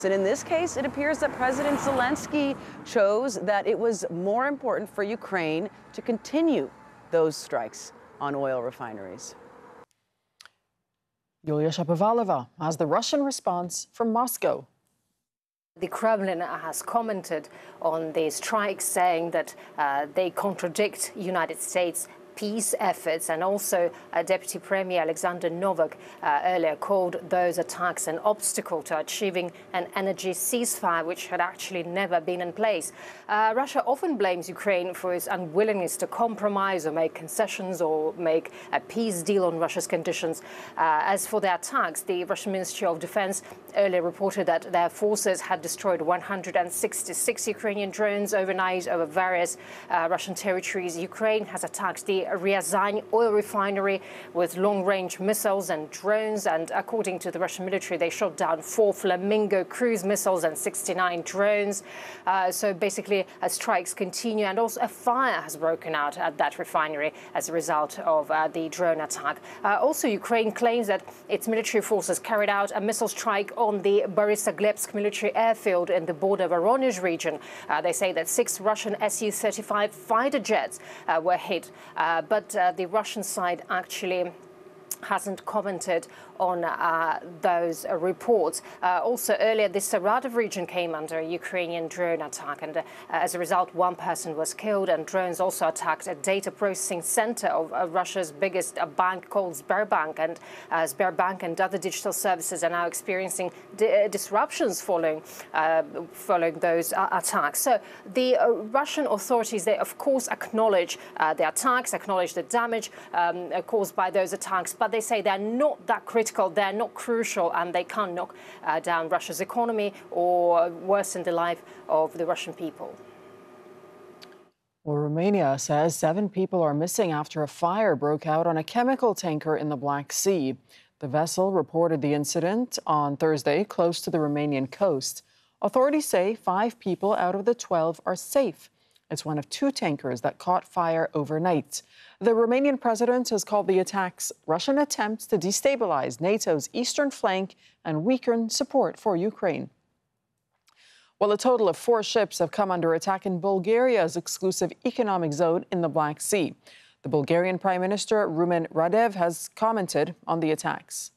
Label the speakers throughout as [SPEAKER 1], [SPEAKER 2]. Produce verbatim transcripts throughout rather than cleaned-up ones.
[SPEAKER 1] And in this case, it appears that President Zelensky chose that it was more important for Ukraine to continue those strikes on oil refineries.
[SPEAKER 2] Yulia Shapovalova has the Russian response from Moscow.
[SPEAKER 3] The Kremlin has commented on the strikes, saying that uh, they contradict United States peace efforts, and also uh, Deputy Premier Alexander Novak uh, earlier called those attacks an obstacle to achieving an energy ceasefire, which had actually never been in place. Uh, Russia often blames Ukraine for its unwillingness to compromise or make concessions or make a peace deal on Russia's conditions. Uh, as for the attacks, the Russian Ministry of Defense earlier reported that their forces had destroyed one hundred sixty-six Ukrainian drones overnight over various uh, Russian territories. Ukraine has attacked the Ryazan oil refinery with long-range missiles and drones, and according to the Russian military, they shot down four Flamingo cruise missiles and sixty-nine drones. Uh, so basically, uh, strikes continue, and also a fire has broken out at that refinery as a result of uh, the drone attack. Uh, also, Ukraine claims that its military forces carried out a missile strike on the Borysoglebsk military airfield in the border Voronezh region. Uh, they say that six Russian S U thirty-five fighter jets uh, were hit. Uh, but uh, the Russian side actually hasn't commented on uh, those uh, reports. Uh, also earlier, the Saratov region came under a Ukrainian drone attack, and uh, as a result, one person was killed, and drones also attacked a data processing center of uh, Russia's biggest uh, bank called Sberbank, and uh, Sberbank and other digital services are now experiencing di disruptions following uh, following those uh, attacks. So the uh, Russian authorities, they of course acknowledge uh, the attacks, acknowledge the damage um, caused by those attacks, but they say they're not that critical, they're not crucial, and they can't knock uh, down Russia's economy or worsen the life of the Russian people.
[SPEAKER 2] Well, Romania says seven people are missing after a fire broke out on a chemical tanker in the Black Sea. The vessel reported the incident on Thursday close to the Romanian coast. Authorities say five people out of the twelve are safe. It's one of two tankers that caught fire overnight. The Romanian president has called the attacks Russian attempts to destabilize NATO's eastern flank and weaken support for Ukraine. Well, a total of four ships have come under attack in Bulgaria's exclusive economic zone in the Black Sea. The Bulgarian Prime Minister Rumen Radev has commented on the attacks.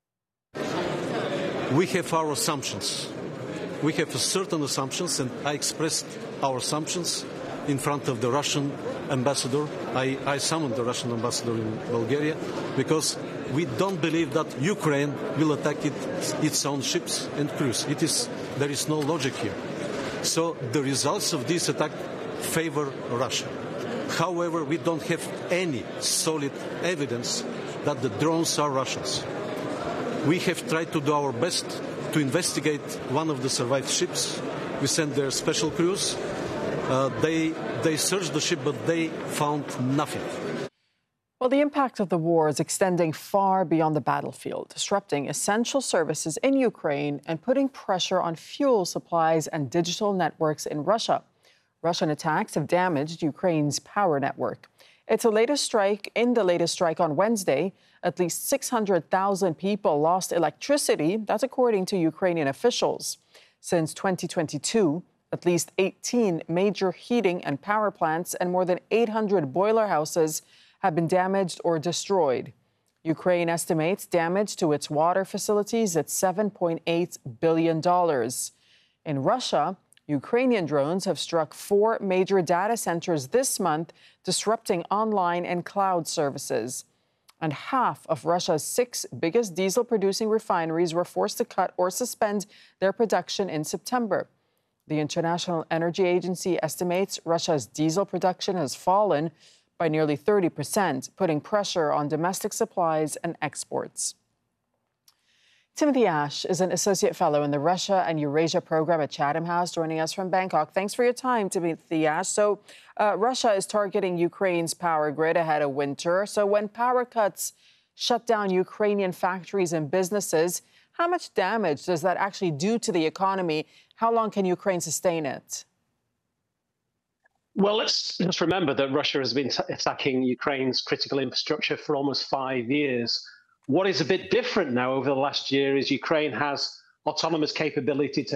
[SPEAKER 4] We have our assumptions. We have certain assumptions, and I expressed our assumptions in front of the Russian ambassador. I, I summoned the Russian ambassador in Bulgaria because we don't believe that Ukraine will attack it, its own ships and crews. It is, there is no logic here. So the results of this attack favor Russia. However, we don't have any solid evidence that the drones are Russians. We have tried to do our best to investigate one of the survived ships. We sent their special crews. Uh, they, they searched the ship, but they found nothing.
[SPEAKER 2] Well, the impact of the war is extending far beyond the battlefield, disrupting essential services in Ukraine and putting pressure on fuel supplies and digital networks in Russia. Russian attacks have damaged Ukraine's power network. It's the latest strike. In the latest strike on Wednesday, at least six hundred thousand people lost electricity. That's according to Ukrainian officials. Since twenty twenty-two, at least eighteen major heating and power plants and more than eight hundred boiler houses have been damaged or destroyed. Ukraine estimates damage to its water facilities at seven point eight billion dollars. In Russia, Ukrainian drones have struck four major data centers this month, disrupting online and cloud services. And half of Russia's six biggest diesel-producing refineries were forced to cut or suspend their production in September. The International Energy Agency estimates Russia's diesel production has fallen by nearly thirty percent, putting pressure on domestic supplies and exports. Timothy Ash is an associate fellow in the Russia and Eurasia program at Chatham House, joining us from Bangkok. Thanks for your time, Timothy Ash. So uh, Russia is targeting Ukraine's power grid ahead of winter. So when power cuts shut down Ukrainian factories and businesses, how much damage does that actually do to the economy? How long can Ukraine sustain it?
[SPEAKER 5] Well, let's just remember that Russia has been attacking Ukraine's critical infrastructure for almost five years. What is a bit different now over the last year is Ukraine has autonomous capability to